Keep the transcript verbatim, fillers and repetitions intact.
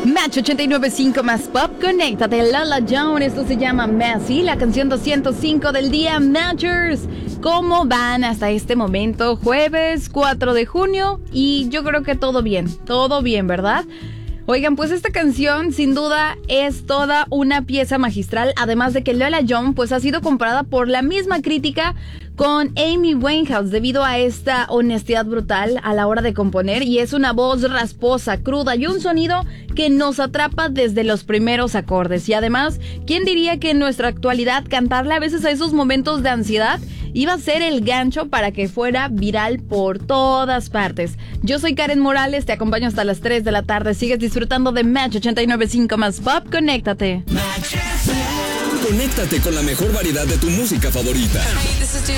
Match ochenta y nueve punto cinco más pop, conéctate. Lola Jones, esto se llama Messy, la canción doscientos cinco del día. Matchers, ¿cómo van hasta este momento? Jueves cuatro de junio y yo creo que todo bien, todo bien, ¿verdad? Oigan, pues esta canción sin duda es toda una pieza magistral, además de que Lola Jones pues ha sido comparada por la misma crítica con Amy Winehouse debido a esta honestidad brutal a la hora de componer, y es una voz rasposa, cruda y un sonido que nos atrapa desde los primeros acordes. Y además, ¿quién diría que en nuestra actualidad cantarle a veces a esos momentos de ansiedad iba a ser el gancho para que fuera viral por todas partes? Yo soy Karen Morales, te acompaño hasta las tres de la tarde. Sigues disfrutando de Match ochenta y nueve punto cinco más pop, conéctate. Conéctate con la mejor variedad de tu música favorita.